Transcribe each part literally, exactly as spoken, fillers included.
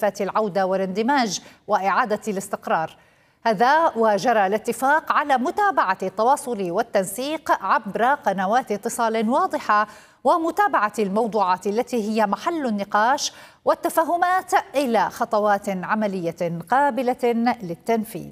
ملفات العودة والاندماج وإعادة الاستقرار. هذا وجرى الاتفاق على متابعة التواصل والتنسيق عبر قنوات اتصال واضحة ومتابعة الموضوعات التي هي محل النقاش والتفاهمات إلى خطوات عملية قابلة للتنفيذ.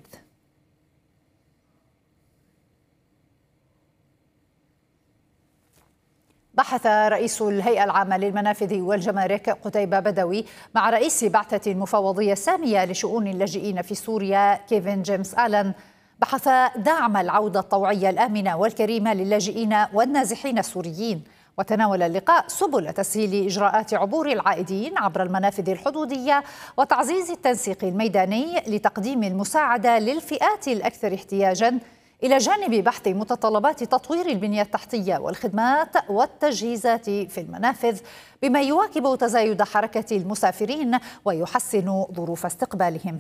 بحث رئيس الهيئة العامة للمنافذ والجمارك قتيبة بدوي مع رئيس بعثة المفوضية السامية لشؤون اللاجئين في سوريا كيفن جيمس آلان بحث دعم العودة الطوعية الآمنة والكريمة للاجئين والنازحين السوريين. وتناول اللقاء سبل تسهيل إجراءات عبور العائدين عبر المنافذ الحدودية وتعزيز التنسيق الميداني لتقديم المساعدة للفئات الأكثر احتياجاً، إلى جانب بحث متطلبات تطوير البنية التحتية والخدمات والتجهيزات في المنافذ بما يواكب تزايد حركة المسافرين ويحسن ظروف استقبالهم.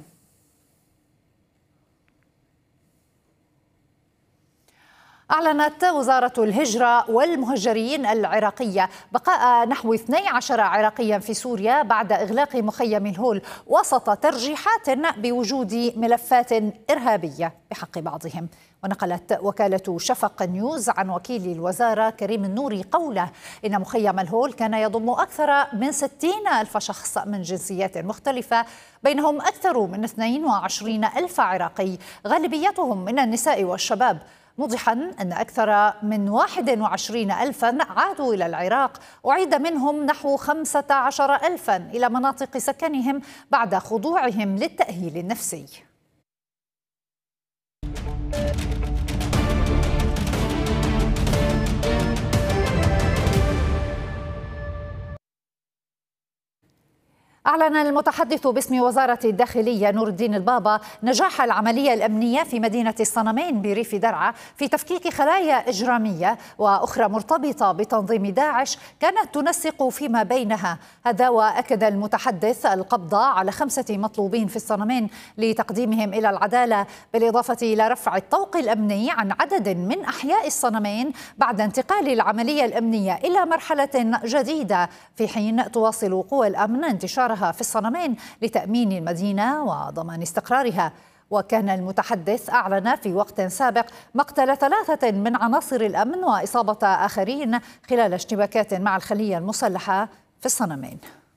أعلنت وزارة الهجرة والمهجرين العراقية بقاء نحو اثني عشر عراقيا في سوريا بعد إغلاق مخيم الهول وسط ترجيحات بوجود ملفات إرهابية بحق بعضهم. ونقلت وكالة شفق نيوز عن وكيل الوزارة كريم النوري قوله إن مخيم الهول كان يضم أكثر من ستين ألف شخص من جنسيات مختلفة، بينهم أكثر من اثنين وعشرين ألف عراقي غالبيتهم من النساء والشباب، موضحا أن أكثر من واحد وعشرين ألفا عادوا إلى العراق، أعيد منهم نحو خمسة عشر ألفا إلى مناطق سكنهم بعد خضوعهم للتأهيل النفسي. أعلن المتحدث باسم وزارة الداخلية نور الدين البابا نجاح العملية الأمنية في مدينة الصنمين بريف درعا في تفكيك خلايا إجرامية وأخرى مرتبطة بتنظيم داعش كانت تنسق فيما بينها. هذا وأكد المتحدث القبض على خمسة مطلوبين في الصنمين لتقديمهم إلى العدالة، بالإضافة إلى رفع الطوق الأمني عن عدد من أحياء الصنمين بعد انتقال العملية الأمنية إلى مرحلة جديدة، في حين تواصل قوى الأمن انتشار في الصنمين لتأمين المدينة وضمان استقرارها. وكان المتحدث أعلن في وقت سابق مقتل ثلاثة من عناصر الأمن وإصابة آخرين خلال اشتباكات مع الخلية المسلحة في الصنمين.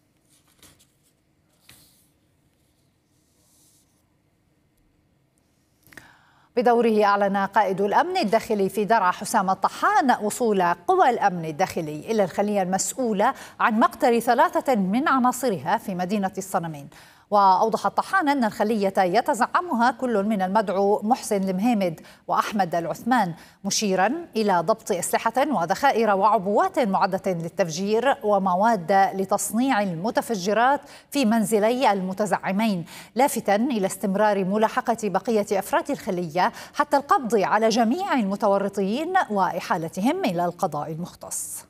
بدوره أعلن قائد الأمن الداخلي في درعا حسام الطحان وصول قوى الأمن الداخلي إلى الخلية المسؤولة عن مقتل ثلاثة من عناصرها في مدينة الصنمين. وأوضح الطحان أن الخلية يتزعمها كل من المدعو محسن المهيمد وأحمد العثمان، مشيرا إلى ضبط أسلحة وذخائر وعبوات معدة للتفجير ومواد لتصنيع المتفجرات في منزلي المتزعمين، لافتا إلى استمرار ملاحقة بقية أفراد الخلية حتى القبض على جميع المتورطين وإحالتهم إلى القضاء المختص.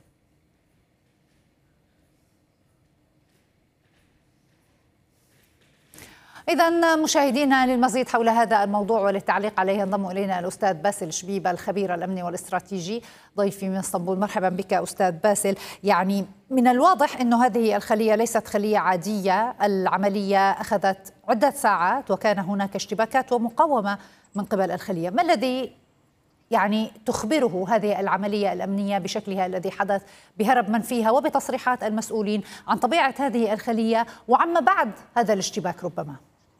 إذا مشاهدينا، للمزيد حول هذا الموضوع وللتعليق عليه ينضم إلينا الأستاذ باسل شبيبة الخبير الأمني والاستراتيجي ضيفي من اسطنبول. مرحبا بك أستاذ باسل. يعني من الواضح أنه هذه الخلية ليست خلية عادية، العملية أخذت عدة ساعات وكان هناك اشتباكات ومقاومة من قبل الخلية. ما الذي يعني تخبره هذه العملية الأمنية بشكلها الذي حدث بهرب من فيها وبتصريحات المسؤولين عن طبيعة هذه الخلية وعما بعد هذا الاشتباك ربما؟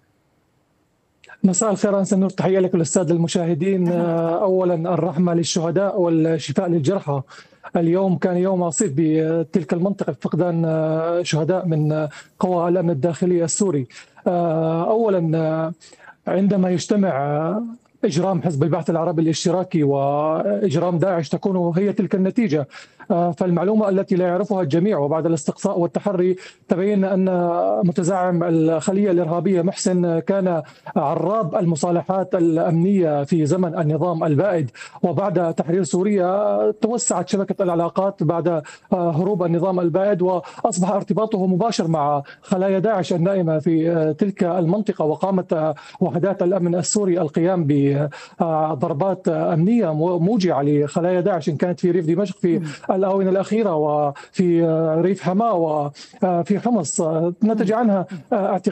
مساء الخير أنسة نور، تحية لك والأستاذ المشاهدين. أولا الرحمة للشهداء والشفاء للجرحى. اليوم كان يوم عصيب بتلك المنطقة بفقدان شهداء من قوى الأمن الداخلي السوري. أولا عندما يجتمع إجرام حزب البعث العربي الاشتراكي وإجرام داعش تكون هي تلك النتيجة. فالمعلومة التي لا يعرفها الجميع وبعد الاستقصاء والتحري تبين أن متزعم الخلية الإرهابية محسن كان عراب المصالحات الأمنية في زمن النظام البائد، وبعد تحرير سوريا توسعت شبكة العلاقات بعد هروب النظام البائد وأصبح ارتباطه مباشر مع خلايا داعش النائمة في تلك المنطقة. وقامت وحدات الأمن السوري القيام بضربات أمنية موجعة لخلايا داعش، إن كانت في ريف دمشق في الآونة الأخيرة وفي ريف حماة وفي حمص، نتج عنها اعتقال